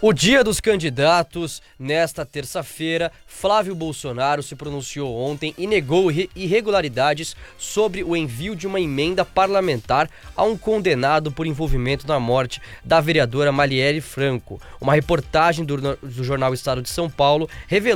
O Dia dos Candidatos, nesta terça-feira, Flávio Bolsonaro se pronunciou ontem e negou irregularidades sobre o envio de uma emenda parlamentar a um condenado por envolvimento na morte da vereadora Marielle Franco. Uma reportagem do jornal Estado de São Paulo revelou